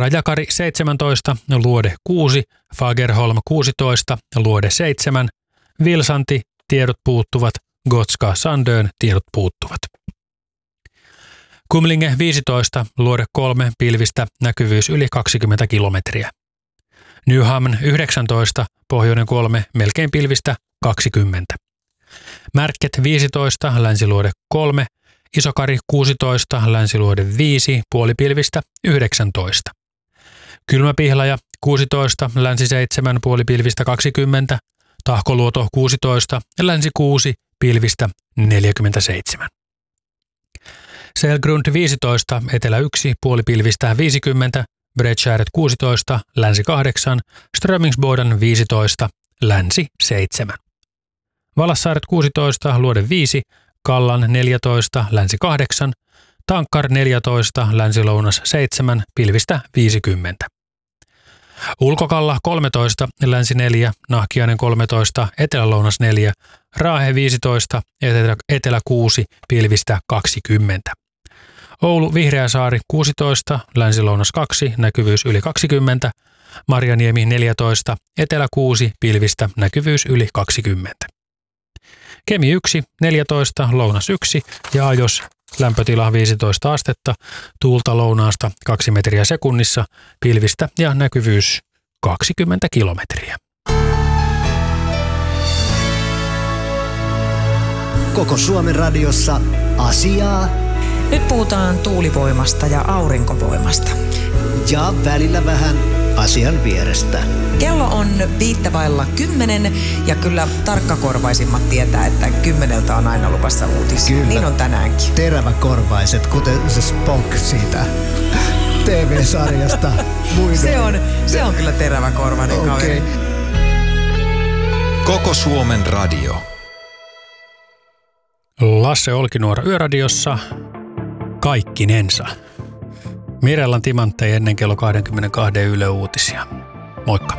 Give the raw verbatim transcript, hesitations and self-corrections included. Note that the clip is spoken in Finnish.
Rajakari seitsemäntoista, Luode kuusi, Fagerholm kuusitoista, Luode seitsemän, Vilsanti, tiedot puuttuvat, Gotska Sandön, tiedot puuttuvat. Kumlinge viisitoista, Luode kolme, pilvistä, näkyvyys yli kaksikymmentä kilometriä. Nyhamn yhdeksäntoista, Pohjoinen kolme, melkein pilvistä, kaksikymmentä. Märket viisitoista, Länsiluode kolme, Isokari kuusitoista, Länsiluode viisi, puolipilvistä, yhdeksäntoista. Kylmäpihlaja kuusitoista, Länsi seitsemän, puolipilvistä, kaksikymmentä. Tahkoluoto kuusitoista, Länsi kuusi, pilvistä, neljäkymmentäseitsemän. Selgrund viisitoista, Etelä yksi, puolipilvistä, viisikymmentä. Bredskäret kuusitoista, Länsi kahdeksan, Strömingsboden viisitoista, Länsi seitsemän. Valassaaret kuusitoista, Luode viisi, Kallan neljätoista, Länsi kahdeksan, Tankkar neljätoista, Länsi-lounas seitsemän, pilvistä viisikymmentä. Ulkokalla kolmetoista, Länsi neljä, Nahkiainen kolmetoista, Etelä-lounas neljä, Raahe viisitoista, Etelä, Etelä kuusi, pilvistä kaksikymmentä. Oulu Vihreäsaari kuusitoista, Länsi-lounas kaksi, näkyvyys yli kaksikymmentä, Marjaniemi neljätoista, Etelä kuusi, pilvistä, näkyvyys yli kaksikymmentä. Kemi yksi, neljätoista, Lounas yksi ja Ajos lämpötila viisitoista astetta, tuulta lounaasta kaksi metriä sekunnissa, pilvistä ja näkyvyys kaksikymmentä kilometriä. Koko Suomen radiossa asiaa. Nyt puhutaan tuulivoimasta ja aurinkovoimasta. Ja välillä vähän asian vierestä. Kello on viittävailla kymmenen ja kyllä tarkkakorvaisimmat tietää, että kymmeneltä on aina luvassa uutisia. Kyllä. Niin on tänäänkin. Teräväkorvaiset, kuten se Spock siitä T V-sarjasta. se, on, se on kyllä teräväkorvainen okay. kaveri. Koko Suomen radio. Lasse Olkinuora Yöradiossa kaikkinensa. Mirellan timantteja ennen kello kaksikymmentäkaksi Yle Uutisia. Moikka.